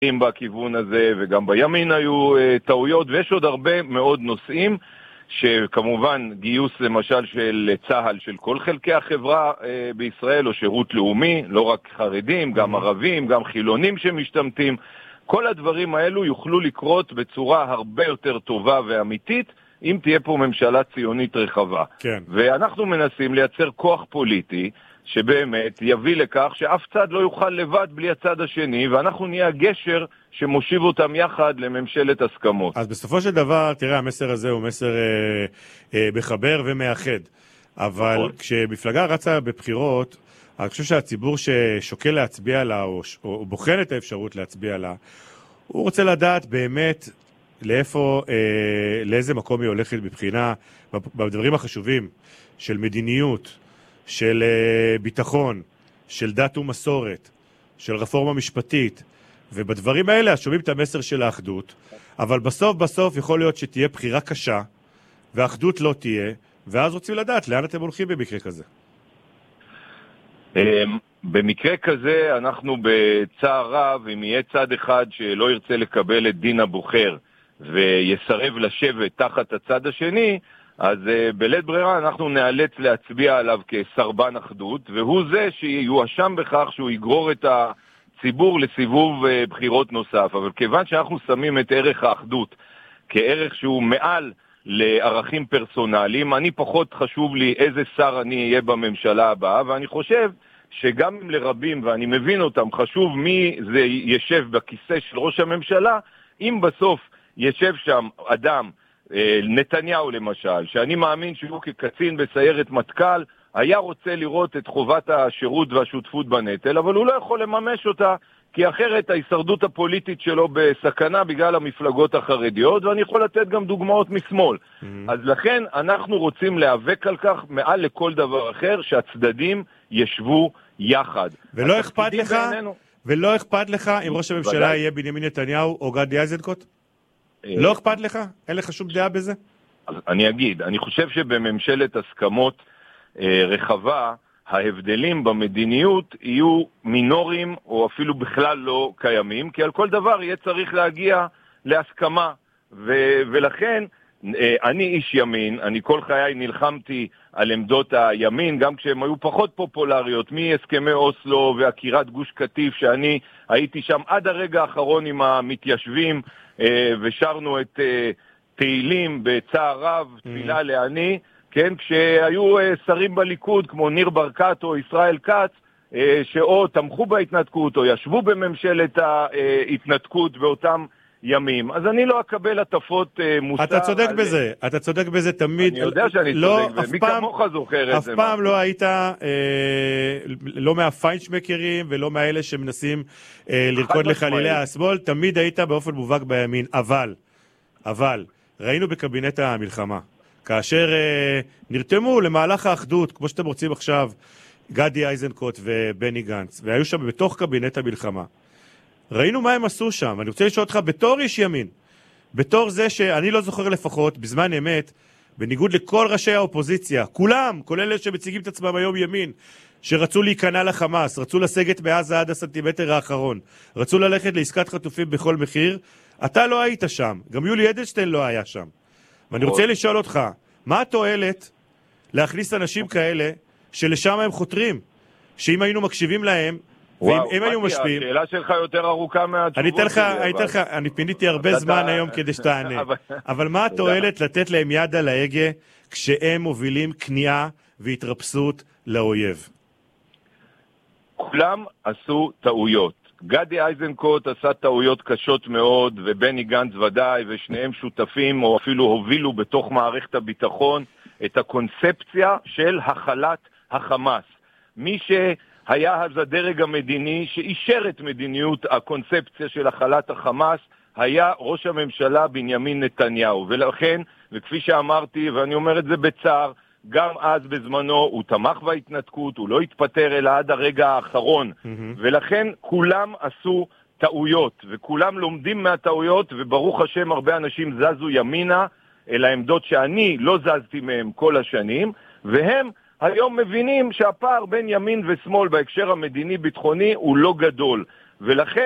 בכיוון הזה, וגם בימין היו טעויות, ויש עוד הרבה מאוד נושאים, שכמובן גיוס למשל של צה"ל של כל חלקי החברה בישראל, או שירות לאומי, לא רק חרדים, גם ערבים, גם חילונים שמשתמטים, כל הדברים האלו יוכלו לקרות בצורה הרבה יותר טובה ואמיתית, אם תהיה פה ממשלה ציונית רחבה. כן. ואנחנו מנסים לייצר כוח פוליטי, שבאמת יביא לכך שאף צד לא יוכל לבד בלי הצד השני, ואנחנו נהיה הגשר שמושיב אותם יחד לממשלת הסכמות. אז בסופו של דבר, תראה, המסר הזה הוא מסר מחבר ומאחד. אבל כשמפלגה רצה בבחירות, אני חושב שהציבור ששוקל להצביע לה, או בוחן את האפשרות להצביע לה, הוא רוצה לדעת באמת לאיזה מקום היא הולכת בבחינה, בדברים החשובים של מדיניות, של ביטחון, של דת ומסורת, של רפורמה משפטית, ובדברים האלה שומעים את המסר של האחדות, אבל בסוף יכול להיות שתהיה בחירה קשה, והאחדות לא תהיה, ואז רוצים לדעת לאן אתם הולכים במקרה כזה. במקרה כזה אנחנו בצער רב, אם יהיה צד אחד שלא ירצה לקבל את דין הבוחר, ויסרב לשבת תחת הצד השני, אז בלית ברירה אנחנו נאלץ להצביע עליו כסרבן אחדות, והוא זה שיואשם בכך שהוא יגרור את הציבור לסיבוב בחירות נוסף. אבל כיוון שאנחנו שמים את ערך האחדות כערך שהוא מעל לערכים פרסונליים, אני פחות חשוב לי איזה שר אני אהיה בממשלה הבאה, ואני חושב שגם אם לרבים, ואני מבין אותם, חשוב מי זה ישב בכיסא של ראש הממשלה, אם בסוף ישב שם אדם, נתניהו למשל, שאני מאמין שהוא כקצין בסיירת מטכ"ל, היה רוצה לראות את חובת השירות והשותפות בנטל, אבל הוא לא יכול לממש אותה, כי אחרת ההישרדות הפוליטית שלו בסכנה בגלל המפלגות החרדיות, ואני יכול לתת גם דוגמאות משמאל. אז לכן אנחנו רוצים להיאבק על כך מעל לכל דבר אחר, שהצדדים ישבו יחד. ולא אכפת לך אם ראש הממשלה יהיה בנימין נתניהו או גדי איזנקוט? לא אכפת לך? אין לך שום דעה בזה? אז אני אגיד, אני חושב שבממשלת הסכמות רחבה, ההבדלים במדיניות יהיו מינוריים או אפילו בכלל לא קיימים, כי על כל דבר יהיה צריך להגיע להסכמה, ולכן אני איש ימין, אני כל חיי נלחמתי על עמדות הימין, גם כשהם היו פחות פופולריות, מהסכמי אוסלו והקירת גוש קטיף, שאני הייתי שם עד הרגע האחרון עם המתיישבים, ושרנו את תהילים בצער רב, תפילה לעני, כן, כשהיו שרים בליכוד כמו ניר ברקת או ישראל כץ, שאו תמכו בהתנתקות או ישבו בממשלת ההתנתקות באותם ימים. אז אני לא אקבל עטפות מוסר. אתה צודק בזה תמיד. אני יודע שאני צודק, ומי כמוך זוכר את זה. אף פעם לא היית, לא מהפיינשמקרים ולא מאלה שמנסים לרקוד לחלילי השמאל, תמיד היית באופן מובהק בימין. אבל, ראינו בקבינט המלחמה, כאשר נרתמו למהלך האחדות, כמו שאתם רוצים עכשיו, גדי איזנקוט ובני גנץ, והיו שם בתוך קבינט המלחמה. ראינו מה הם עשו שם. אני רוצה לשאול אותך, בתור איש ימין, בתור זה שאני לא זוכר לפחות, בזמן אמת, בניגוד לכל ראשי האופוזיציה, כולם, כולל אלה שמציגים את עצמם היום ימין, שרצו להיכנע לחמאס, רצו לסגת בעזה עד הסנטימטר האחרון, רצו ללכת לעסקת חטופים בכל מחיר, אתה לא היית שם, גם יולי אדלשטיין לא היה שם. ואני רוצה לשאול אותך, מה התועלת להכניס אנשים כאלה שלשם הם חותרים? שאם היינו מקשיבים להם, ואם היו משפיעים... השאלה שלך יותר ארוכה מהתשובות שלי. אני פיניתי הרבה זמן היום כדי שתענה. אבל מה התועלת לתת להם יד על ההגה כשהם מובילים כניעה והתרפסות לאויב? כולם עשו טעויות. גדי איזנקוט עשה טעויות קשות מאוד, ובני גנץ ודאי, ושניהם שותפים, או אפילו הובילו בתוך מערכת הביטחון, את הקונספציה של החלת החמאס. מי שהיה אז הדרג המדיני שאישר את מדיניות הקונספציה של החלת החמאס, היה ראש הממשלה בנימין נתניהו. ולכן, וכפי שאמרתי, ואני אומר את זה בצער, גם אז בזמנו הוא תמך בהתנתקות, הוא לא התפטר אלא עד הרגע האחרון, ולכן כולם עשו טעויות, וכולם לומדים מהטעויות, וברוך השם הרבה אנשים זזו ימינה אל העמדות שאני לא זזתי מהם כל השנים, והם היום מבינים שהפער בין ימין ושמאל בהקשר המדיני-ביטחוני הוא לא גדול, ולכן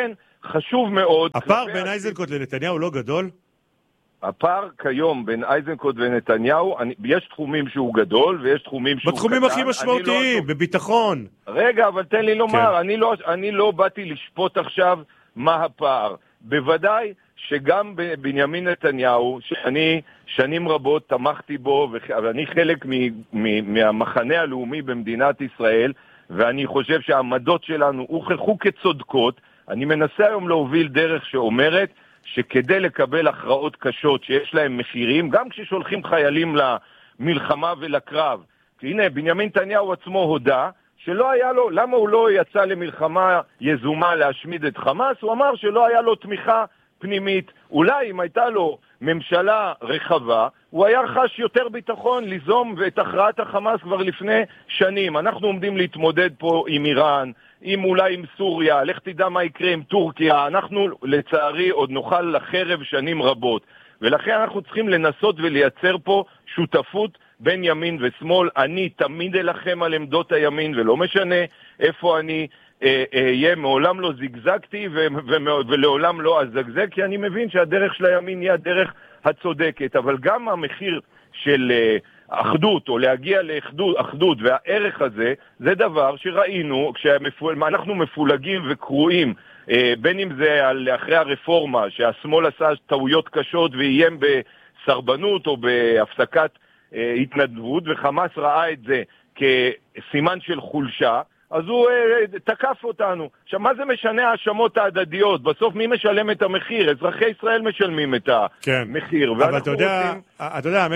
חשוב מאוד. הפער בין איזנקוט לנתניהו לא גדול? הפער כיום בין איזנקוט ונתניהו, יש תחומים שהוא גדול ויש תחומים שהוא קטן. בתחומים הכי משמעותיים, בביטחון. רגע, אבל תן לי לומר, אני לא באתי לשפוט עכשיו מה הפער. בוודאי שגם בנימין נתניהו, שאני שנים רבות תמכתי בו, ואני חלק מהמחנה הלאומי במדינת ישראל, ואני חושב שהעמדות שלנו הוכחו כצודקות. אני מנסה היום להוביל דרך שאומרת שכדי לקבל הכרעות קשות שיש להם מחירים, גם כששולחים חיילים למלחמה ולקרב, כי הנה, בנימין נתניהו עצמו הודה שלא היה לו, למה הוא לא יצא למלחמה יזומה להשמיד את חמאס? הוא אמר שלא היה לו תמיכה פנימית. אולי אם הייתה לו ממשלה רחבה, הוא היה חש יותר ביטחון ליזום ואת הכרעת החמאס כבר לפני שנים. אנחנו עומדים להתמודד פה עם איראן, אולי עם סוריה, לך תדע מה יקרה עם טורקיה. אנחנו לצערי עוד נוכל לחרב שנים רבות, ולכן אנחנו צריכים לנסות ולייצר פה שותפות בין ימין ושמאל. אני תמיד אלחם על עמדות הימין, ולא משנה איפה אני אהיה, מעולם לא זגזגתי ולעולם לא אזגזג, כי אני מבין שהדרך של הימין היא הדרך הצודקת. אבל גם המחיר של אחדות, או להגיע לאחדות, והערך הזה, זה דבר שראינו כשאנחנו מפולגים וקרועים, בין אם זה אחרי הרפורמה, שהשמאל עשה טעויות קשות ואיים בסרבנות או בהפסקת התנדבות, וחמאס ראה את זה כסימן של חולשה, אז הוא תקף אותנו. עכשיו, מה זה משנה האשמות ההדדיות? בסוף מי משלם את המחיר? אזרחי ישראל משלמים את המחיר. אבל אתה יודע,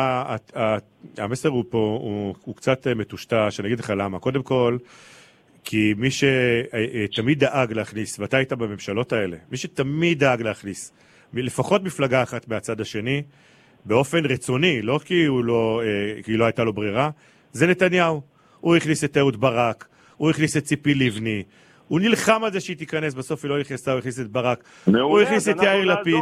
המסר הוא פה, הוא קצת מטושטש, אני אגיד לך למה. קודם כל, כי מי שתמיד דאג להכניס, ואתה היית בממשלות האלה, מי שתמיד דאג להכניס, לפחות מפלגה אחת מהצד השני, באופן רצוני, לא כי לא הייתה לו ברירה, זה נתניהו. הוא הכניס את אהוד ברק, הוא הכניס את ציפי לבני, הוא נלחם על זה שהיא תיכנס, בסוף היא לא הכניסה, הוא הכניס את ברק, הוא הכניס את יאיר לפיד,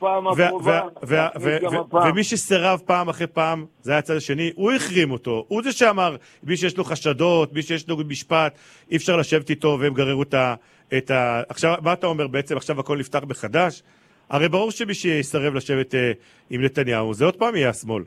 ומי שסירב פעם אחרי פעם, זה היה הצד השני, הוא החרים אותו, הוא זה שאמר, מי שיש לו חשדות, מי שיש לו משפט, אי אפשר לשבת איתו והם גררו את ה... עכשיו, מה אתה אומר בעצם? עכשיו הכל נפתח בחדש? הרי ברור שמי שיסרב לשבת עם נתניהו, זה עוד פעם יהיה השמאל.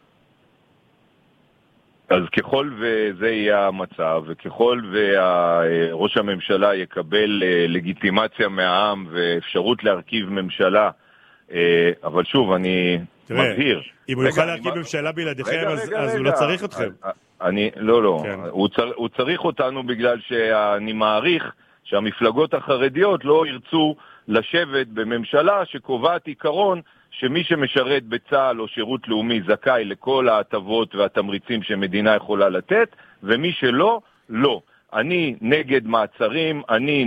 אז ככל וזה יהיה המצב, וככל וראש הממשלה יקבל לגיטימציה מהעם ואפשרות להרכיב ממשלה, אבל שוב, אני מבהיר. אם הוא יוכל להרכיב ממשלה בלעדיכם, אז הוא לא צריך אתכם. לא. הוא צריך אותנו בגלל שאני מעריך שהמפלגות החרדיות לא ירצו לשבת בממשלה שקובעת עיקרון שמי שמשרת בצה"ל או שירות לאומי זכאי לכל ההטבות והתמריצים שמדינה יכולה לתת, ומי שלא, לא. אני נגד מעצרים, אני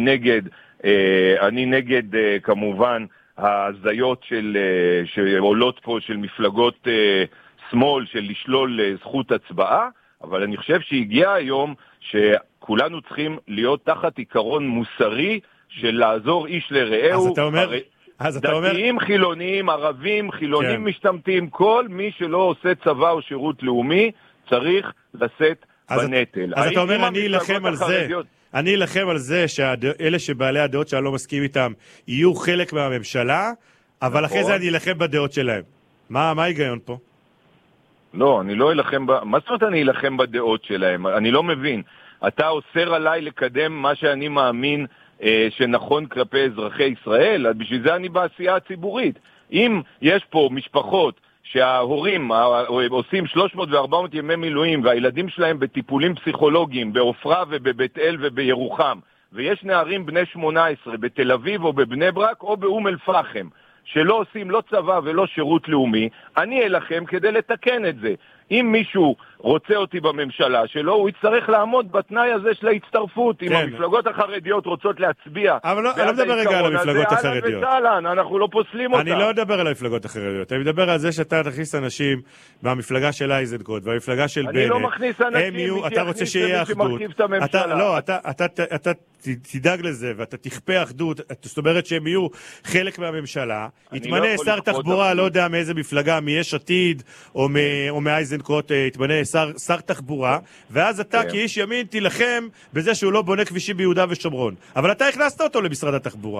נגד כמובן ההזיות שעולות פה של מפלגות שמאל, של לשלול זכות הצבעה, אבל אני חושב שהגיע היום שכולנו צריכים להיות תחת עיקרון מוסרי של לעזור איש לרעהו. אז אתה אומר... דתיים, חילוניים, ערבים, חילונים משתמטים, כל מי שלא עושה צבא או שירות לאומי צריך לשאת בנטל. אז אתה אומר, אני אלחם על זה שאלה שבעלי הדעות שאני לא מסכים איתם יהיו חלק מהממשלה, אבל אחרי זה אני אלחם בדעות שלהם. מה ההיגיון פה? לא, אני לא אלחם מה זאת אומרת אני אלחם בדעות שלהם? אני לא מבין. אתה אוסר עליי לקדם מה שאני מאמין שנכון כלפי אזרחי ישראל, אז בשביל זה אני בעשייה הציבורית. אם יש פה משפחות שההורים עושים 300 ו-400 ימי מילואים והילדים שלהם בטיפולים פסיכולוגיים בעופרה ובבית אל ובירוחם, ויש נערים בני 18 בתל אביב או בבני ברק או באום אל פחם שלא עושים לא צבא ולא שירות לאומי, אני אלחם כדי לתקן את זה. אם מישהו רוצה אותי בממשלה שלו, הוא יצטרך לעמוד בתנאי הזה של ההצטרפות. אם המפלגות החרדיות רוצות להצביע... אבל אני לא מדבר רגע על המפלגות החרדיות. אנחנו לא פוסלים אותם. אני לא מדבר על המפלגות החרדיות. אני מדבר על זה שאתה תכניס אנשים מהמפלגה של איזנקוט והמפלגה של בנט. אני לא מכניס אנשים, אתה רוצה שיהיה אחדות. אתה תדאג לזה ואתה תכפה אחדות, זאת אומרת שהם יהיו חלק מהממשלה. יתמנה שר תחבורה, לא יודע מאיזה מפלגה, מיש עתיד או מאיזנקוט, יתמנה שר תחבורה, ואז אתה כאיש ימין תילחם בזה שהוא לא בונה כבישים ביהודה ושומרון. אבל אתה הכנסת אותו למשרד התחבורה.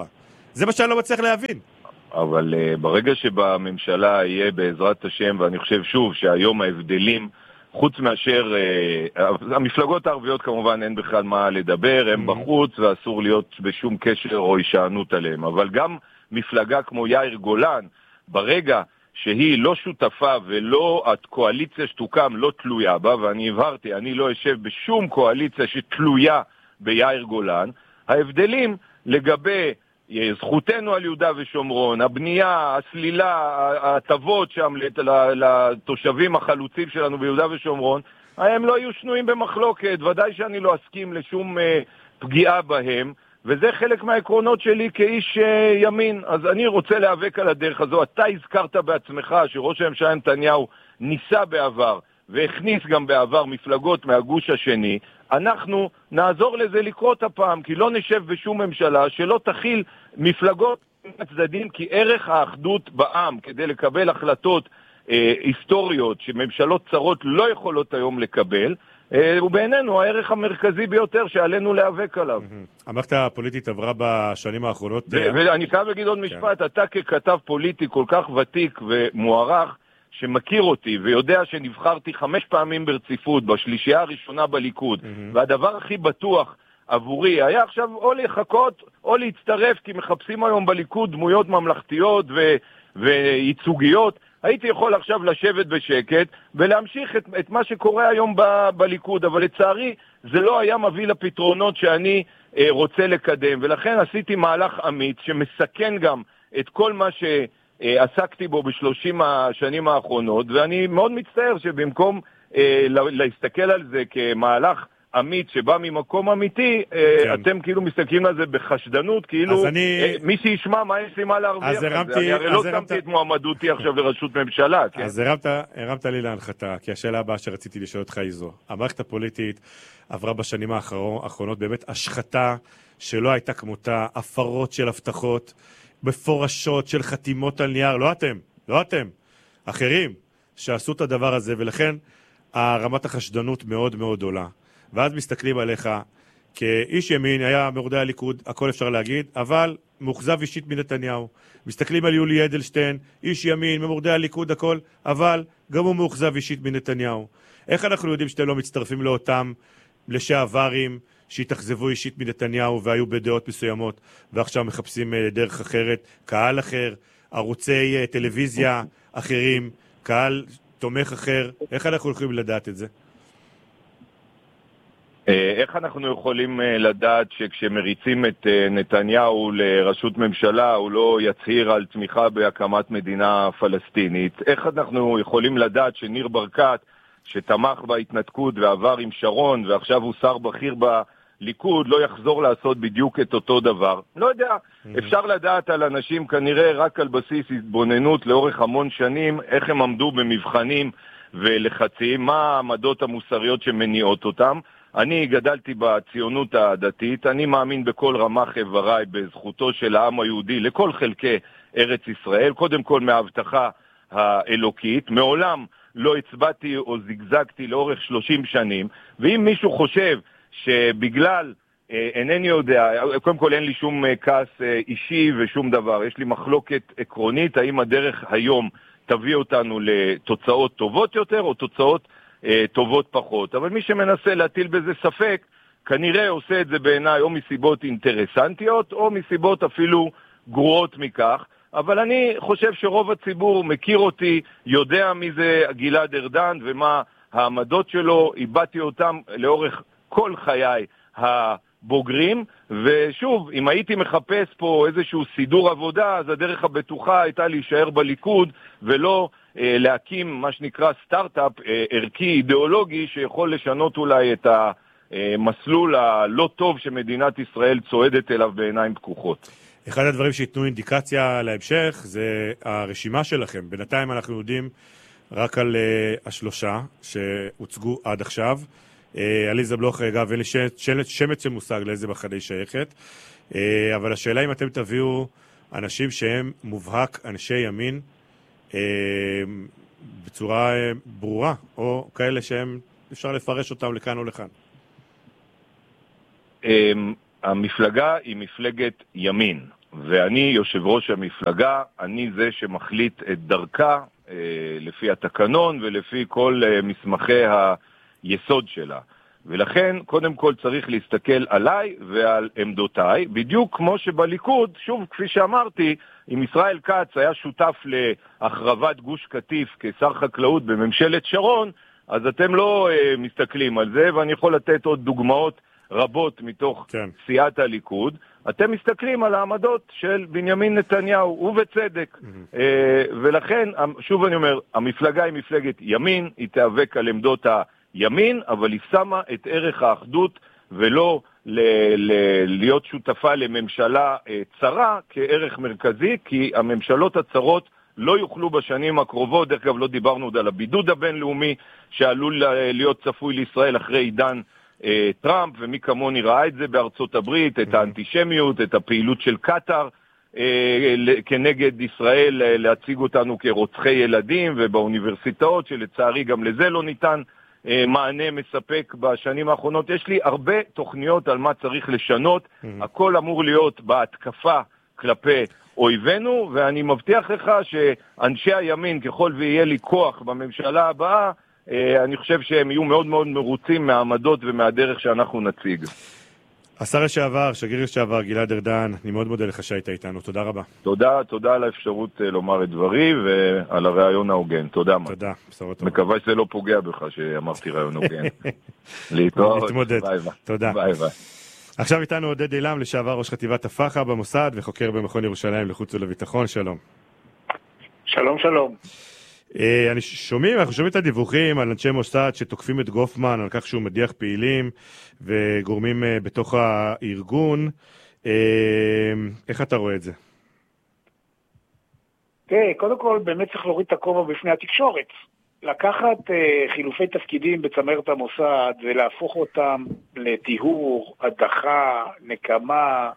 זה מה שאני לא מצליח להבין. אבל ברגע שבממשלה יהיה בעזרת השם, ואני חושב שוב שהיום ההבדלים, חוץ מאשר, המפלגות הערביות כמובן אין בכלל מה לדבר, הם בחוץ ואסור להיות בשום קשר או הישענות עליהם, אבל גם מפלגה כמו יאיר גולן, ברגע שהיא לא שותפה ולא הקואליציה שתוקם לא תלויה בה, ואני הבהרתי, אני לא אשב בשום קואליציה שתלויה ביאיר גולן, ההבדלים לגבי זכותנו על יהודה ושומרון, הבנייה, הסלילה, ההטבות שם לתושבים החלוצים שלנו ביהודה ושומרון, הם לא יהיו שנויים במחלוקת, ודאי שאני לא אסכים לשום פגיעה בהם, וזה חלק מהעקרונות שלי כאיש ימין. אז אני רוצה להיאבק על הדרך הזו. אתה הזכרת בעצמך שראש הממשלה נתניהו ניסה בעבר, והכניס גם בעבר מפלגות מהגוש השני, אנחנו נעזור לזה לקרות הפעם, כי לא נשב בשום ממשלה שלא תכיל מפלגות מהצדדים, כי ערך האחדות בעם כדי לקבל החלטות היסטוריות שממשלות צרות לא יכולות היום לקבל, הוא בעינינו הערך המרכזי ביותר שעלינו להיאבק עליו. המערכת הפוליטית עברה בשנים האחרונות. ואני חייב להגיד עוד משפט, אתה ככתב פוליטי כל כך ותיק ומוערך, שמכיר אותי ויודע שנבחרתי 5 פעמים ברציפות בשלישייה הראשונה בליכוד, והדבר הכי בטוח עבורי היה עכשיו או לחכות או להצטרף, כי מחפשים היום בליכוד דמויות ממלכתיות וייצוגיות. הייתי יכול עכשיו לשבת בשקט ולהמשיך את מה שקורה היום בליכוד, אבל לצערי זה לא היה מביא לפתרונות שאני רוצה לקדם, ולכן עשיתי מהלך אמיץ שמסכן גם את כל מה עסקתי בו ב30 השנים האחרונות, ואני מאוד מצטער שבמקום להסתכל על זה כמהלך אמיץ שבא ממקום אמיתי, אתם כאילו מסתכלים על זה בחשדנות, כאילו מי שישמע מה יש לי מה להרוויח. אני הרי לא שמתי את מועמדותי עכשיו לראשות ממשלה. אז הרמת לי להנחתה, כי השאלה הבאה שרציתי לשאול אותך היא זו. המערכת הפוליטית עברה בשנים האחרונות באמת השחתה שלא הייתה כמותה, הפרות של הבטחות, מפורשות של חתימות על נייר, לא אתם, אחרים שעשו את הדבר הזה, ולכן הרמת החשדנות מאוד מאוד עולה. ואז מסתכלים עליך, כאיש ימין, היה מורדי הליכוד, הכל אפשר להגיד, אבל מוחזב אישית מנתניהו. מסתכלים על יולי אדלשטיין, איש ימין, ממורדי הליכוד, הכל, אבל גם הוא מוחזב אישית מנתניהו. איך אנחנו יודעים שאתם לא מצטרפים לאותם לשעברים, שהתאכזבו אישית מנתניהו והיו בדעות מסוימות, ועכשיו מחפשים דרך אחרת, קהל אחר, ערוצי טלוויזיה אחרים, קהל תומך אחר? איך אנחנו יכולים לדעת את זה? איך אנחנו יכולים לדעת שכשמריצים את נתניהו לראשות ממשלה הוא לא יצהיר על תמיכה בהקמת מדינה פלסטינית? איך אנחנו יכולים לדעת שניר ברקת, שתמך בהתנתקות ועבר עם שרון ועכשיו הוא שר בכיר בליכוד, לא יחזור לעשות בדיוק את אותו דבר? לא יודע. אפשר לדעת על אנשים כנראה רק על בסיס התבוננות לאורך המון שנים, איך הם עמדו במבחנים ולחצים, מה העמדות המוסריות שמניעות אותם. אני גדלתי בציונות הדתית, אני מאמין בכל רמ"ח איבריי בזכותו של העם היהודי לכל חלקי ארץ ישראל, קודם כל מההבטחה האלוקית, מעולם לא הצבעתי או זגזגתי לאורך 30 שנים, ואם מישהו חושב שבגלל, אינני יודע, קודם כל אין לי שום כעס אישי ושום דבר, יש לי מחלוקת עקרונית, האם הדרך היום תביא אותנו לתוצאות טובות יותר או תוצאות טובות פחות, אבל מי שמנסה להטיל בזה ספק, כנראה עושה את זה בעיניי או מסיבות אינטרסנטיות, או מסיבות אפילו גרועות מכך, אבל אני חושב שרוב הציבור מכיר אותי, יודע מי זה גלעד ארדן ומה העמדות שלו, איבדתי אותם לאורך כל חיי הבוגרים, ושוב, אם הייתי מחפש פה איזשהו סידור עבודה, אז הדרך הבטוחה הייתה להישאר בליכוד, ולא להקים מה שנקרא סטארט-אפ ערכי אידיאולוגי, שיכול לשנות אולי את המסלול הלא טוב שמדינת ישראל צועדת אליו בעיניים פקוחות. אחד הדברים שיתנו אינדיקציה להמשך זה הרשימה שלכם. בינתיים אנחנו יודעים רק על השלושה שהוצגו עד עכשיו. עליזה בלוך, אגב, אין לי שמץ של מושג לאיזה מחנה היא שייכת, אבל השאלה אם אתם תביאו אנשים שהם מובהק אנשי ימין בצורה ברורה, או כאלה שהם אפשר לפרש אותם לכאן או לכאן. המפלגה היא מפלגת ימין. ואני יושב ראש המפלגה, אני זה שמחליט את דרכה לפי התקנון ולפי כל מסמכי היסוד שלה. ולכן, קודם כל צריך להסתכל עליי ועל עמדותיי, בדיוק כמו שבליכוד, שוב, כפי שאמרתי, אם ישראל כץ היה שותף להחרבת גוש קטיף כשר חקלאות בממשלת שרון, אז אתם לא מסתכלים על זה, ואני יכול לתת עוד דוגמאות רבות מתוך סיעת הליכוד. אתם מסתכלים על העמדות של בנימין נתניהו, ובצדק. ולכן, שוב אני אומר, המפלגה היא מפלגת ימין, היא תיאבק על עמדות הימין, אבל היא שמה את ערך האחדות ולא להיות שותפה לממשלה צרה כערך מרכזי, כי הממשלות הצרות לא יוכלו בשנים הקרובות, דרך אגב לא דיברנו עוד על הבידוד הבינלאומי שעלול להיות צפוי לישראל אחרי עידן טראמפ, ומי כמוני ראה את זה בארצות הברית, את האנטישמיות, את הפעילות של קטר כנגד ישראל, להציג אותנו כרוצחי ילדים, ובאוניברסיטאות שלצערי גם לזה לא ניתן מענה מספק בשנים האחרונות. יש לי הרבה תוכניות על מה צריך לשנות, הכל אמור להיות בהתקפה כלפי אויבינו, ואני מבטיח לך שאנשי הימין, ככל ויהיה לי כוח בממשלה הבאה, אני חושב שהם יהיו מאוד מאוד מרוצים מהעמדות ומהדרך שאנחנו נציג. השר לשעבר, שגריר לשעבר, גלעד ארדן, אני מאוד מודה לך שהיית איתנו, תודה רבה. תודה על האפשרות לומר את דברי ועל הרעיון ההוגן, תודה. תודה, בשורות טובות. מקווה שזה לא פוגע בך שאמרתי רעיון הוגן. להתראות. נתמודד, תודה. ביי ביי. עכשיו איתנו עודד אילם, לשעבר ראש חטיבת הפח"ע במוסד וחוקר במכון ירושלים לחוץ ולביטחון, שלום. שלום. אנחנו שומעים את הדיווחים על אנשי מוסד שתוקפים את גופמן על כך שהוא מדיח פעילים וגורמים בתוך הארגון. איך אתה רואה את זה? קודם כל באמת צריך להוריד את הכובע בפני התקשורת. לקחת חילופי תפקידים בצמרת המוסד ולהפוך אותם לטיהור, הדחה, נקמה,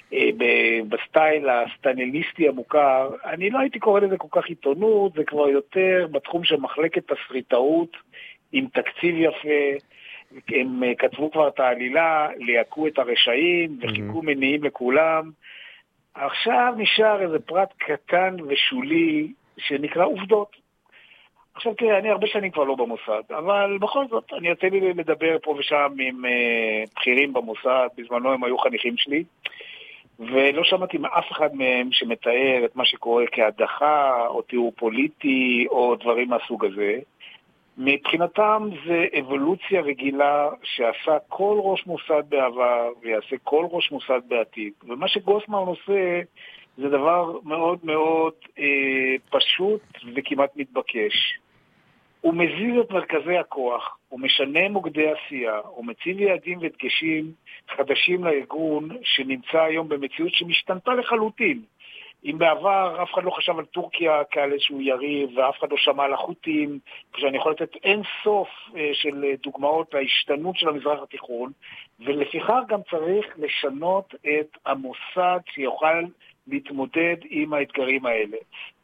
בסטייל הסטליניסטי המוכר, אני לא הייתי קורא לזה כל כך עיתונות, זה כבר יותר בתחום של מחלקת תסריטאות עם תקציב יפה, הם כתבו כבר את העלילה, ליעקו את הרשעים וחיכו מניעים לכולם. עכשיו נשאר איזה פרט קטן ושולי שנקרא עובדות. עכשיו תראה, אני הרבה שנים כבר לא במוסד, אבל בכל זאת, אני יוצא לי לדבר פה ושם עם בכירים במוסד, בזמנו הם היו חניכים שלי, ולא שמעתי מאף אחד מהם שמתאר את מה שקורה כהדחה, או תיאור פוליטי, או דברים מהסוג הזה. מבחינתם זה אבולוציה רגילה שעשה כל ראש מוסד בעבר, ויעשה כל ראש מוסד בעתיד. ומה שגוסמן עושה, זה דבר מאוד מאוד פשוט וכמעט מתבקש. הוא מזיז את מרכזי הכוח, הוא משנה מוקדי עשייה, הוא מציב יעדים ודגשים חדשים לארגון שנמצא היום במציאות שמשתנתה לחלוטין. אם בעבר אף אחד לא חשב על טורקיה כעל איזשהו יריב, ואף אחד לא שמע על החות'ים, כשאני יכול לתת אין סוף של דוגמאות להשתנות של המזרח התיכון, ולפיכך גם צריך לשנות את המוסד שיוכל להתמודד עם האתגרים האלה.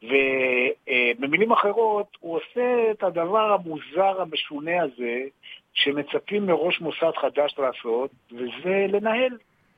ובמילים אחרות, הוא עושה את הדבר המוזר המשונה הזה, שמצפים מראש מוסד חדש לעשות, וזה לנהל.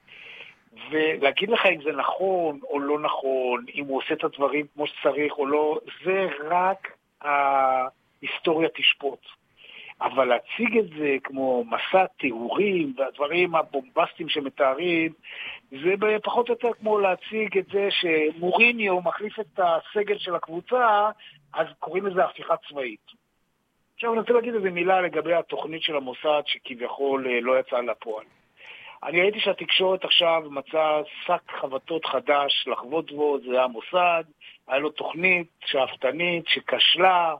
ולהגיד לך אם זה נכון או לא נכון, אם הוא עושה את הדברים כמו שצריך או לא, זה רק ההיסטוריה תשפוט. אבל להציג את זה כמו מסע תיאורים והדברים הבומבסטיים שמתארים, זה פחות או יותר כמו להציג את זה שמוריניו מחליף את הסגל של הקבוצה, אז קוראים לזה הפיכה צבאית. עכשיו אני רוצה להגיד איזה מילה לגבי התוכנית של המוסד שכביכול לא יצאה לפועל. אני ראיתי שהתקשורת עכשיו מצאה שק חבטות חדש לחוות בו, זה המוסד, היה לו תוכנית שאפתנית שכשלה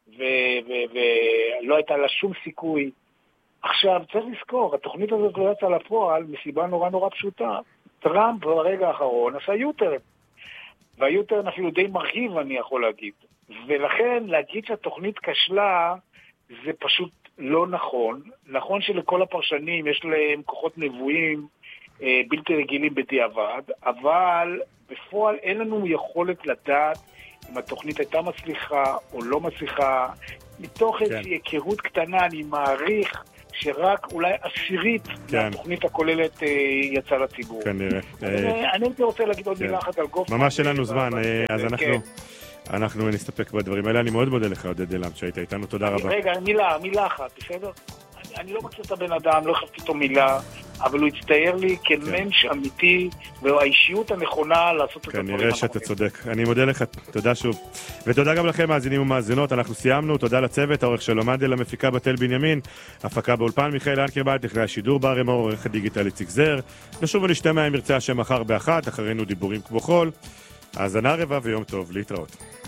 ולא הייתה לה שום סיכוי. עכשיו צריך לזכור, התוכנית הזאת לא יצאה לפועל מסיבה נורא פשוטה. טראמפ ברגע האחרון עשה יוטרן, והיוטרן אפילו די מרחיב אני יכול להגיד. ולכן להגיד שהתוכנית כשלה זה פשוט לא נכון. נכון שלכל הפרשנים יש להם כוחות נבואים בלתי רגילים בדיעבד, אבל בפועל אין לנו יכולת לדעת אם התוכנית הייתה מצליחה או לא מצליחה. מתוך איזושהי היכרות קטנה אני מעריך שרק אולי עשירית מהתוכנית הכוללת יצא לציבור. כנראה. אני רוצה להגיד עוד מילה אחת על גופמן. ממש שלנו זמן, אז אנחנו נסתפק בדברים האלה. אני מאוד מודה לך, עודד דלם, שהיית איתנו. תודה רבה. רגע, מילה אחת, בסדר? אני לא מכיר את הבן אדם, לא חפתי אותו מילה, אבל הוא הצטייר לי כמנש אמיתי, והאישיות הנכונה לעשות את הדברים. כנראה שאתה צודק. אני מודה לך, תודה שוב. ותודה גם לכם, מאזינים ומאזינות. אנחנו סיימנו, תודה לצוות, העורך של המנדל, המפיקה בתל בנימין, הפקה באולפן מיכאל אנקרבייט, טכנאי השידור בר אמור, עורך הדיגיטל איציק זר. נשוב ונשתמע אם ירצה השם מחר באחת, אחרינו דיבורים כמו חול. האזנה רבה ויום טוב, להתראות.